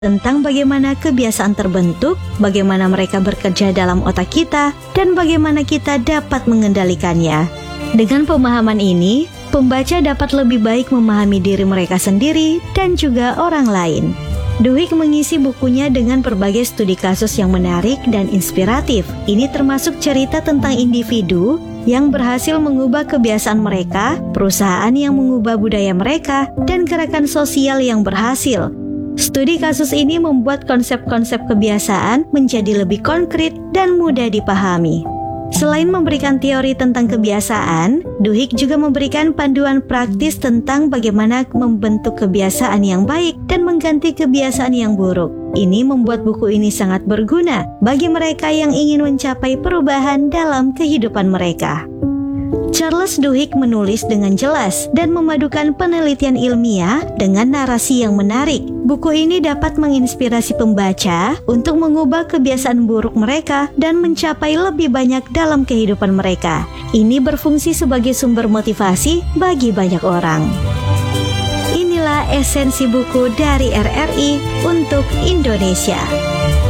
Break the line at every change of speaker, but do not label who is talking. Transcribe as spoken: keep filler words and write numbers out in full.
tentang bagaimana kebiasaan terbentuk, bagaimana mereka bekerja dalam otak kita, dan bagaimana kita dapat mengendalikannya. Dengan pemahaman ini, pembaca dapat lebih baik memahami diri mereka sendiri dan juga orang lain. Duhigg mengisi bukunya dengan berbagai studi kasus yang menarik dan inspiratif. Ini termasuk cerita tentang individu yang berhasil mengubah kebiasaan mereka, perusahaan yang mengubah budaya mereka, dan gerakan sosial yang berhasil. Studi kasus ini membuat konsep-konsep kebiasaan menjadi lebih konkret dan mudah dipahami. Selain memberikan teori tentang kebiasaan, Duhigg juga memberikan panduan praktis tentang bagaimana membentuk kebiasaan yang baik dan mengganti kebiasaan yang buruk. Ini membuat buku ini sangat berguna bagi mereka yang ingin mencapai perubahan dalam kehidupan mereka. Charles Duhigg menulis dengan jelas dan memadukan penelitian ilmiah dengan narasi yang menarik. Buku ini dapat menginspirasi pembaca untuk mengubah kebiasaan buruk mereka dan mencapai lebih banyak dalam kehidupan mereka. Ini berfungsi sebagai sumber motivasi bagi banyak orang. Inilah esensi buku dari R R I untuk Indonesia.